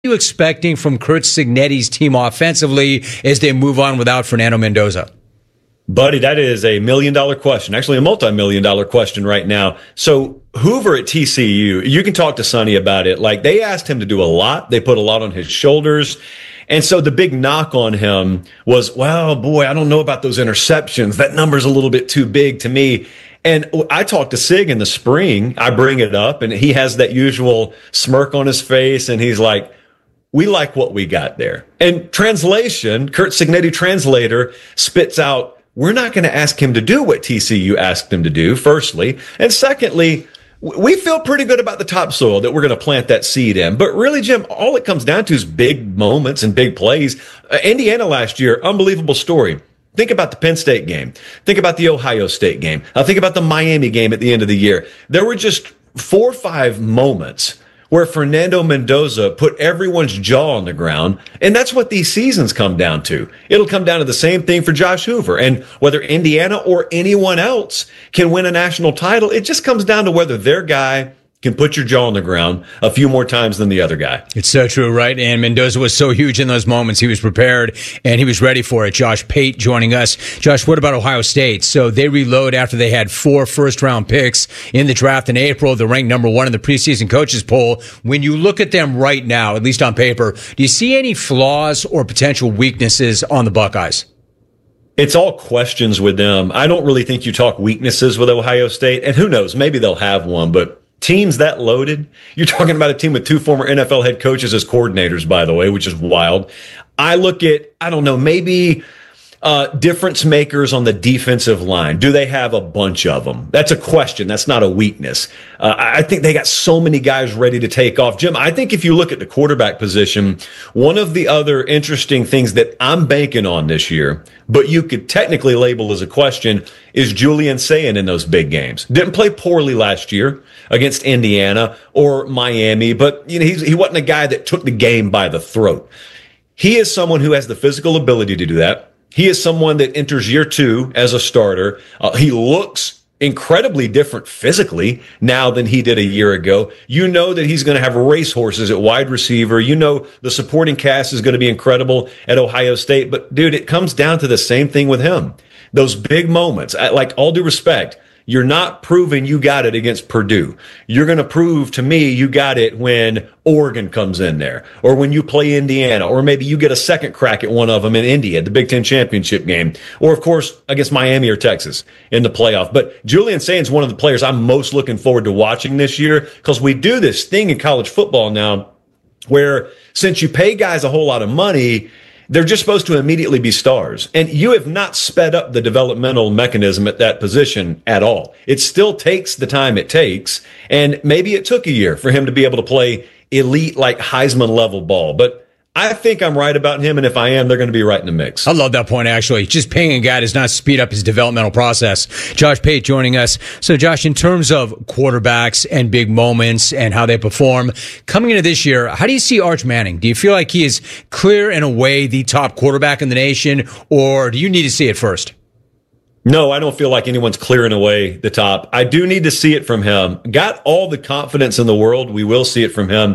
you expecting from Curt Cignetti's team offensively as they move on without Fernando Mendoza? Buddy, that is a $1 million question, actually a multi-million-dollar question right now. So Hoover at TCU, you can talk to Sonny about it. Like, they asked him to do a lot. They put a lot on his shoulders. And so the big knock on him was, well, boy, I don't know about those interceptions. That number's a little bit too big to me. And I talked to Sig in the spring. I bring it up, and he has that usual smirk on his face, and he's like, we like what we got there. And translation, Curt Cignetti translator spits out, we're not going to ask him to do what TCU asked him to do, firstly. And secondly, we feel pretty good about the topsoil that we're going to plant that seed in. But really, Jim, all it comes down to is big moments and big plays. Indiana last year, unbelievable story. Think about the Penn State game. Think about the Ohio State game. Think about the Miami game at the end of the year. There were just 4 or 5 moments where Fernando Mendoza put everyone's jaw on the ground. And that's what these seasons come down to. It'll come down to the same thing for Josh Hoover. And whether Indiana or anyone else can win a national title, it just comes down to whether their guy can put your jaw on the ground a few more times than the other guy. It's so true, right? And Mendoza was so huge in those moments. He was prepared and he was ready for it. Josh Pate joining us. Josh, what about Ohio State? So they reload after they had 4 first-round picks in the draft in April. They're ranked number 1 in the preseason coaches poll. When you look at them right now, at least on paper, do you see any flaws or potential weaknesses on the Buckeyes? It's all questions with them. I don't really think you talk weaknesses with Ohio State. And who knows, maybe they'll have one, but teams that loaded, you're talking about a team with 2 former NFL head coaches as coordinators, by the way, which is wild. I look at, I don't know, maybe difference makers on the defensive line. Do they have a bunch of them? That's a question. That's not a weakness. I think they got so many guys ready to take off. Jim, I think if you look at the quarterback position, one of the other interesting things that I'm banking on this year, but you could technically label as a question, is Julian Sayin in those big games. Didn't play poorly last year against Indiana or Miami, but he wasn't a guy that took the game by the throat. He is someone who has the physical ability to do that. He is someone that enters year 2 as a starter. He looks incredibly different physically now than he did a year ago. You know that he's going to have racehorses at wide receiver. You know the supporting cast is going to be incredible at Ohio State. But, dude, it comes down to the same thing with him. Those big moments, like, all due respect, you're not proving you got it against Purdue. You're going to prove to me you got it when Oregon comes in there, or when you play Indiana, or maybe you get a second crack at one of them in Indy at the Big Ten championship game, or of course against Miami or Texas in the playoff. But Julian Sayin's one of the players I'm most looking forward to watching this year, because we do this thing in college football now where, since you pay guys a whole lot of money, they're just supposed to immediately be stars. And you have not sped up the developmental mechanism at that position at all. It still takes the time it takes. And maybe it took a year for him to be able to play elite, like Heisman level ball. But I think I'm right about him. And if I am, they're going to be right in the mix. I love that point, actually. Just paying a guy does not speed up his developmental process. Josh Pate joining us. So, Josh, in terms of quarterbacks and big moments and how they perform, coming into this year, how do you see Arch Manning? Do you feel like he is clear and away the top quarterback in the nation, or do you need to see it first? No, I don't feel like anyone's clearing away the top. I do need to see it from him. Got all the confidence in the world. We will see it from him.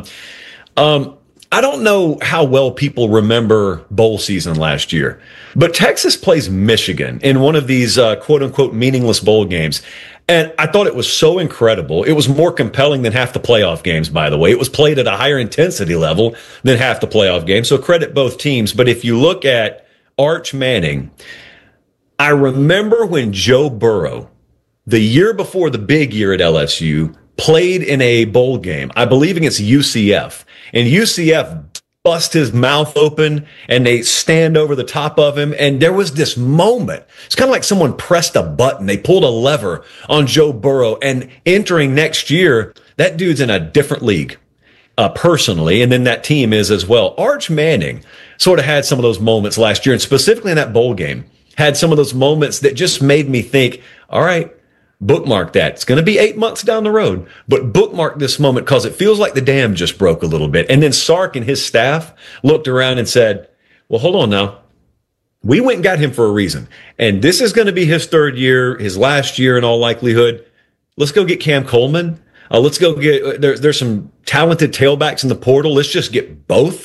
I don't know how well people remember bowl season last year, but Texas plays Michigan in one of these quote unquote meaningless bowl games. And I thought it was so incredible. It was more compelling than half the playoff games, by the way. It was played at a higher intensity level than half the playoff games. So credit both teams. But if you look at Arch Manning, I remember when Joe Burrow, the year before the big year at LSU, played in a bowl game, I believe against UCF. And UCF bust his mouth open and they stand over the top of him. And there was this moment. It's kind of like someone pressed a button. They pulled a lever on Joe Burrow, and entering next year, that dude's in a different league, personally. And then that team is as well. Arch Manning sort of had some of those moments last year, and specifically in that bowl game, had some of those moments that just made me think, all right, bookmark that. It's going to be 8 months down the road, but bookmark this moment, because it feels like the dam just broke a little bit. And then Sark and his staff looked around and said, well, hold on now. We went and got him for a reason. And this is going to be his 3rd year, his last year in all likelihood. Let's go get Cam Coleman. Let's go get there's some talented tailbacks in the portal. Let's just get both